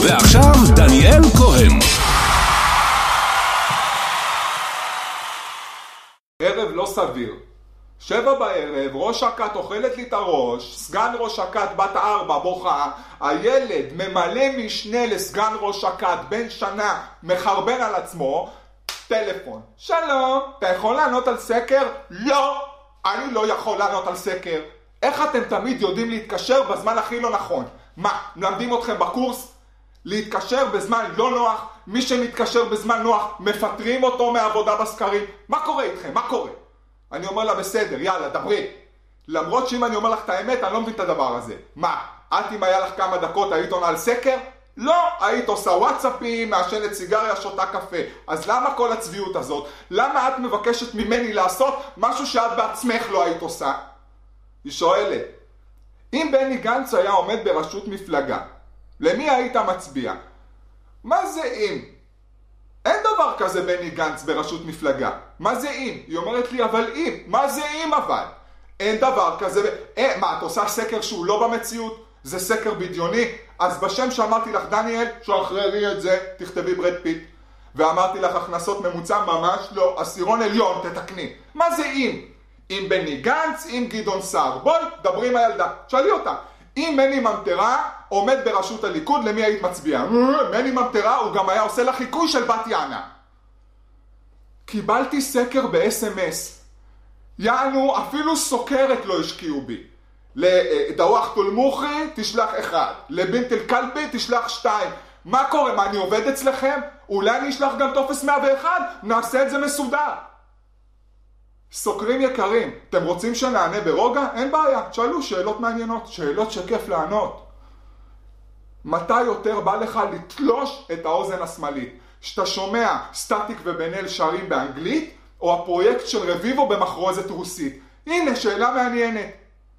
ועכשיו דניאל כהן. ערב לא סביר. 7 בערב, ראש הכת אוכלת לי את הראש, סגן ראש הכת בת 4 בוכה, הילד ממלא משנה לסגן ראש הכת בן שנה מחרבן על עצמו, טלפון. שלום, אתה יכול לענות על סקר? לא, אני לא יכול לענות על סקר. איך אתם תמיד יודעים להתקשר בזמן הכי לא נכון? מה, מלמדים אתכם בקורס? להתקשר בזמן לא נוח, מי שמתקשר בזמן נוח מפטרים אותו מעבודה בסקרים. מה קורה איתכם? מה קורה? אני אומר לה בסדר, יאללה, דברי. למרות שאם אני אומר לך את האמת, אני לא מבין את הדבר הזה. מה, את אם היה לך כמה דקות היית עונה על סקר? לא, היית עושה וואטסאפים, מעשנת סיגריה, שותה קפה. אז למה כל הצביעות הזאת? למה את מבקשת ממני לעשות משהו שאת בעצמך לא היית עושה? היא שואלת, אם בני גנץ היה עומד בראשות מפלגה, למי היית מצביע? מה זה אם? אין דבר כזה בני גנץ בראשות מפלגה. מה זה אם? היא אומרת לי, אבל אם. מה זה אם אבל? אין דבר כזה. מה, את עושה סקר שהוא לא במציאות? זה סקר בדיוני? אז בשם שאמרתי לך, דניאל, שחררי את זה, תכתבי ברד פיט. ואמרתי לך, הכנסות ממוצע ממש לא. עשירון עליון, תתקני. מה זה אם? אם בני גנץ, אם גדעון סער. בואי, דברי עם הילדה. שאלי אותה. אם מני ממטרה עומד בראשות הליכוד, למי היית מצביע? מני ממטרה הוא גם היה עושה לה חיקוי של בת יענה. קיבלתי סקר ב-SMS. יענו, אפילו סוקרת לא השקיעו בי. לדווח תולמוכי תשלח 1. לבינט אל קלבי תשלח 2. מה קורה? מה, אני עובד אצלכם? אולי אני אשלח גם טופס 101? נעשה את זה מסודר. סוקרים יקרים, אתם רוצים שנענה ברוגע? אין בעיה, תשאלו שאלות מעניינות, שאלות שכיף לענות. מתי יותר בא לך לתלוש את האוזן השמאלית? שאתה שומע סטטיק ובן אל שרים באנגלית, או הפרויקט של רביבו במחרוזת רוסית? הנה, שאלה מעניינת.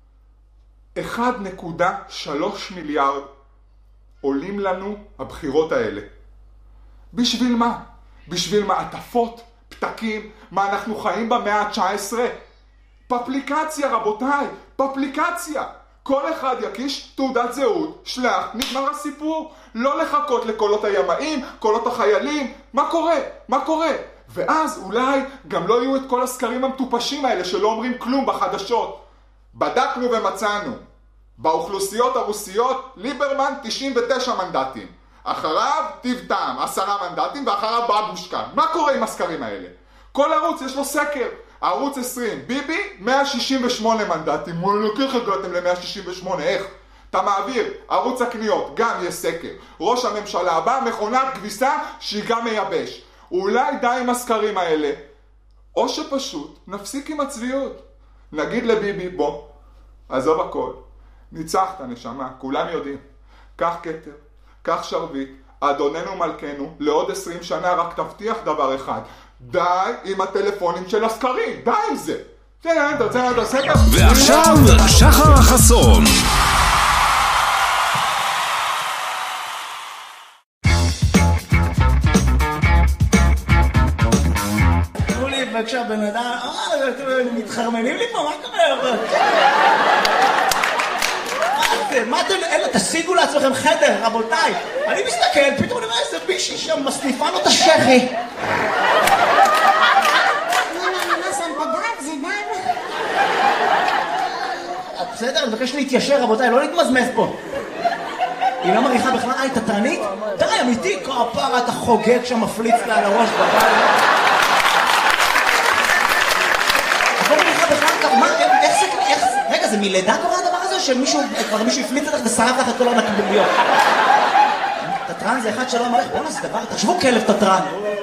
1.3 מיליארד עולים לנו הבחירות האלה. בשביל מה? בשביל מעטפות? פתקים? מה, אנחנו חיים במאה ה-19? פפליקציה, רבותיי, פפליקציה. כל אחד יקיש תעודת זהות, שלח, נגמר הסיפור. לא לחכות לקולות הימאים, קולות החיילים. מה קורה? מה קורה? ואז אולי גם לא יהיו את כל הסקרים המטופשים האלה שלא אומרים כלום בחדשות. בדקנו ומצאנו. באוכלוסיות הרוסיות, ליברמן 99 מנדטים. אחריו טיבטם 10 מנדטים, ואחריו בבושקה. מה קורה עם הסקרים האלה? כל ערוץ יש לו סקר. ערוץ 20, ביבי 168 מנדטים. איך הגעתם ל-168? איך? אתה מעביר, ערוץ הקניות, גם יש סקר. ראש הממשלה הבא, מכונת כביסה שהיא גם מייבש. אולי די עם הסקרים האלה, או שפשוט נפסיק עם הצביעות. נגיד לביבי, בוא, עזוב הכל, ניצחת נשמה, כולם יודעים. קח כתר, קח שרביט, אדוננו מלכנו, לעוד 20 שנה רק תבטיח דבר אחד, די עם הטלפונים של הסקרים, די עם זה. ועכשיו שחר החסון. תראו לי בבקשה בן אדם, מתחרמנים לי פה, מה קורה? מה אתם, אלה, תשיגו לעצמכם חדר, רבותיי. אני מסתכל, פתאום אני רואה איזה בישי שם מסניפה לו את השכי. בסדר, אני מבקש להתיישר, רבותיי, לא להתמזמז פה. היא לא מריחה בכלל, תתרנית? תראי, אמיתי, כפרה, אתה חוגג שם מפליץ לה על הראש בבית. את לא מריחה בכלל, מה, איך זה, רגע, זה מלידה קורה הדבר הזה, שמישהו, כבר מישהו הפליץ אותך ושרף לך את כל המקביליות? תתרן זה אחד שלא מריח, בוא נעשה דבר, תחשבו כלב תתרן.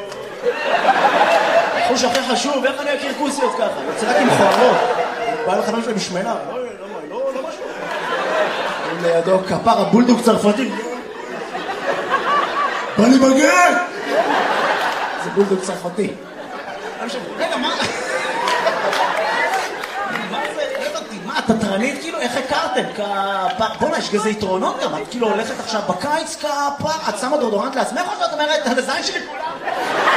חוש הכי חשוב, איך אני אכיר כוסיות ככה? יוצא רק עם חורות. בא לך משהו משמנה. לא משהו. לידו כפר הבולדוג צרפתי. בא לי בגן! זה בולדוג צרפתי. רגע, מה? מה, תתרנית כאילו? איך הכרתם? בוא'נה, יש כזה יתרונות גם. את כאילו הולכת עכשיו בקיץ כפר, את שמה דורדורנט לעצמך או שאת אומרת, על הזין שלי כולם?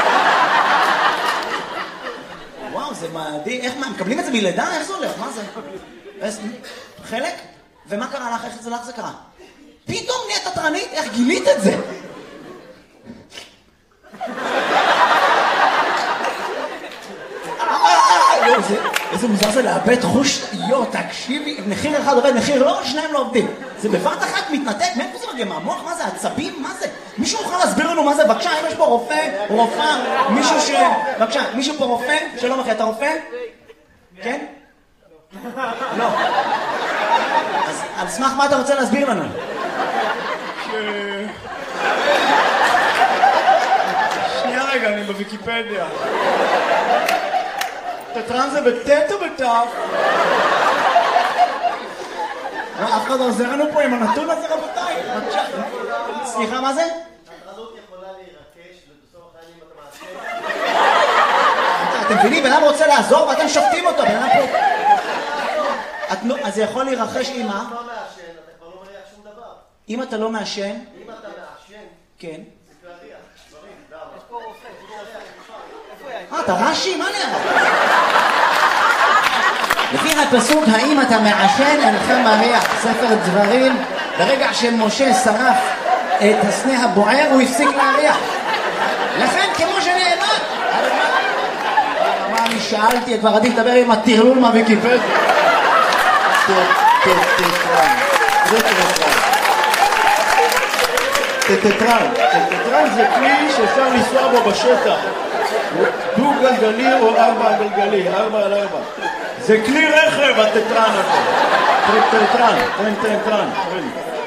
וואו, זה מדהים. איך, מה, מקבלים את זה מלידה? איך זה הולך? מה זה? חלק? ומה קרה לך? איך זה לך זה קרה? פתאום נהיית תתרנית? איך גילית את זה? איזה מוזר זה לאבד חוש, תקשיבי, מחיר אחד עובד, מחיר לא, שניים לא עובדים. זה בבת אחת מתנתק, מאיפה זה מגיע? מהמוח? מה זה? עצבים? מה זה? מישהו יכול להסביר לנו מה זה? בבקשה, אם יש פה רופא, רופאה, מישהו ש... בבקשה, מישהו פה רופא? שלום אחי, אתה רופא? כן? לא. אז על סמך מה אתה רוצה להסביר לנו? שנייה רגע, אני בוויקיפדיה. תתרן זה בטט או בתף? אף אחד לא עוזר לנו פה עם הנתון הזה, רבותיי. סליחה, מה זה? התרנות יכולה להירקש ובסוף החיים אתה מעשה. אתם מבינים? בן אדם רוצה לעזור ואתם שופטים אותו. בן אדם פה... אז זה יכול להירחש עם מה? אם אתה לא מעשן, אתה כבר לא מריח שום דבר. אם אתה לא מעשן... אם אתה מעשן, כן. זה להריח, דברים, למה? יש פה רופא, אתה רש"י? מה נראה? לפי הפסוק, האם אתה מעשן אינך מריח, ספר דברים, ברגע שמשה שרף את הסנה הבוער, הוא הפסיק להריח. לכן, כמו שנאמר, מה אני שאלתי, כבר עדיף לדבר עם הטרלול מהוויקיפדיה. טטרן זה כלי שאפשר לנסוע בו בשטח. דו גלגלי או 4 גלגלי, 4 על 4. זה כלי רכב הטטרן הזה. טטרן.